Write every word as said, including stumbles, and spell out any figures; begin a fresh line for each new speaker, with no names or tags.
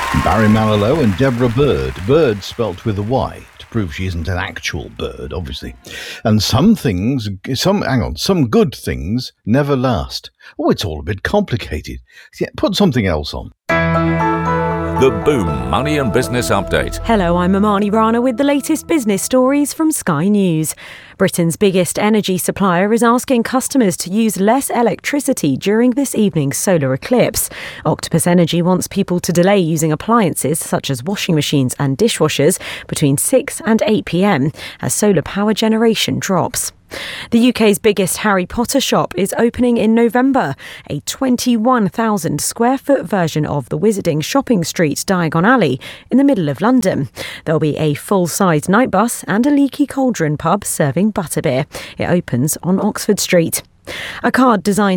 Barry Manilow and Deborah Bird. Bird spelt with a Y to prove she isn't an actual bird, obviously. And some things, some, hang on, some good things never last. Oh, it's all a bit complicated. Yeah, put something else on.
The Boom Money and Business Update.
Hello, I'm Amani Rana with the latest business stories from Sky News. Britain's biggest energy supplier is asking customers to use less electricity during this evening's solar eclipse. Octopus Energy wants people to delay using appliances such as washing machines and dishwashers between six and eight p.m. as solar power generation drops. The U K's biggest Harry Potter shop is opening in November, a twenty-one thousand square foot version of the Wizarding Shopping Street Diagon Alley in the middle of London. There'll be a full-size night bus and a Leaky Cauldron pub serving butterbeer. It opens on Oxford Street. A card designed